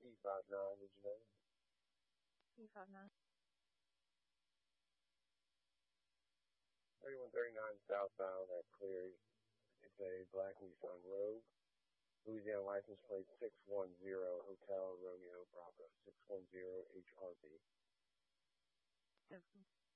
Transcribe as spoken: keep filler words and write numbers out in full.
P five nine, did you know? P five nine. thirty-one thirty-nine southbound at Cleary. It's a black Nissan Rogue. Louisiana license plate six one zero Hotel Romeo Bravo six one zero H R B. Okay.